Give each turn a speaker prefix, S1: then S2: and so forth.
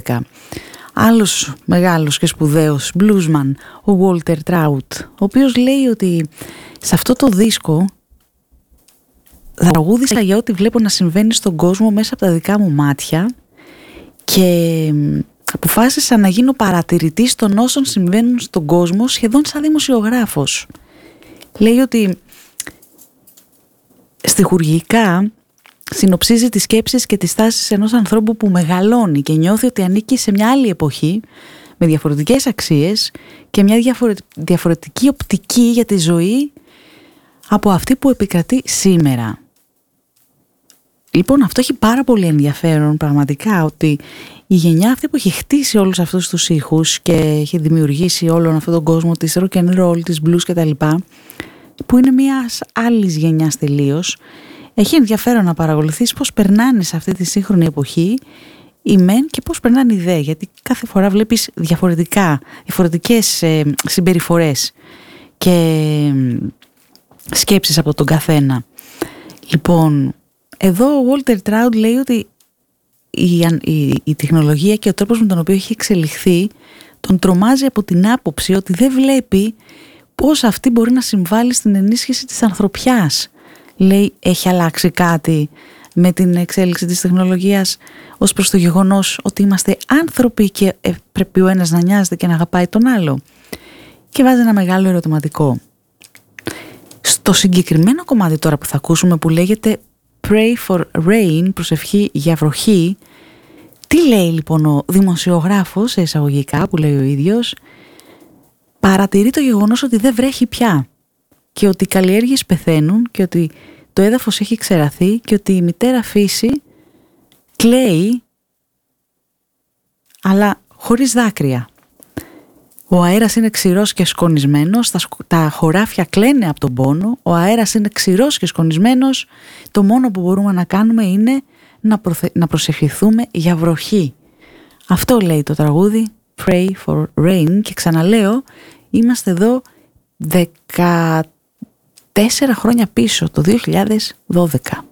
S1: 12. Άλλος μεγάλος και σπουδαίος bluesman, ο Walter Trout, ο οποίος λέει ότι σε αυτό το δίσκο τραγούδισα για ό,τι βλέπω να συμβαίνει στον κόσμο μέσα από τα δικά μου μάτια και αποφάσισα να γίνω παρατηρητής των όσων συμβαίνουν στον κόσμο, σχεδόν σαν δημοσιογράφος. Λέει ότι στιχουργικά συνοψίζει τις σκέψεις και τις τάσεις ενός ανθρώπου που μεγαλώνει και νιώθει ότι ανήκει σε μια άλλη εποχή με διαφορετικές αξίες και μια διαφορετική οπτική για τη ζωή από αυτή που επικρατεί σήμερα. Λοιπόν, αυτό έχει πάρα πολύ ενδιαφέρον πραγματικά, ότι η γενιά αυτή που έχει χτίσει όλους αυτούς τους ήχους και έχει δημιουργήσει όλον αυτόν τον κόσμο της rock and roll, της blues κτλ, που είναι μιας άλλης γενιάς τελείως, έχει ενδιαφέρον να παρακολουθείς πώς περνάνε σε αυτή τη σύγχρονη εποχή οι μεν και πώς περνάνε οι δε, γιατί κάθε φορά βλέπεις διαφορετικές συμπεριφορές και σκέψεις από τον καθένα. Λοιπόν, εδώ ο Walter Trout λέει ότι η τεχνολογία και ο τρόπος με τον οποίο έχει εξελιχθεί τον τρομάζει από την άποψη ότι δεν βλέπει πώς αυτή μπορεί να συμβάλλει στην ενίσχυση της ανθρωπιάς. Λέει, έχει αλλάξει κάτι με την εξέλιξη της τεχνολογίας ως προς το γεγονός ότι είμαστε άνθρωποι και πρέπει ο ένας να νοιάζεται και να αγαπάει τον άλλο. Και βάζει ένα μεγάλο ερωτηματικό. Στο συγκεκριμένο κομμάτι τώρα που θα ακούσουμε, που λέγεται Pray for Rain, προσευχή για βροχή, τι λέει λοιπόν ο δημοσιογράφος, σε εισαγωγικά που λέει ο ίδιος? Παρατηρεί το γεγονός ότι δεν βρέχει πια και ότι οι καλλιέργειες πεθαίνουν και ότι το έδαφος έχει ξεραθεί και ότι η μητέρα φύση κλαίει, αλλά χωρίς δάκρυα. Ο αέρας είναι ξηρός και σκονισμένος, τα χωράφια κλαίνε από τον πόνο, ο αέρας είναι ξηρός και σκονισμένος, το μόνο που μπορούμε να κάνουμε είναι να προσευχηθούμε για βροχή. Αυτό λέει το τραγούδι Pray for Rain, και ξαναλέω, είμαστε εδώ 14 χρόνια πίσω, το 2012.